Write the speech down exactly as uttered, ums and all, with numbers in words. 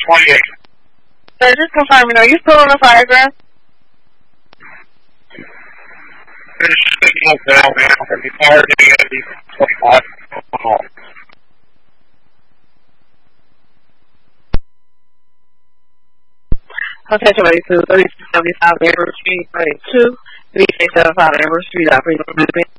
twenty-eight. Sir, just confirming, are you still on the Firegrass? It's signal down now. If you fire it again, it'll be twenty-five. Attention eighty-two, thirty-six seventy-five Amber Street, thirty-two, three six seven five Amber Street, operating movement.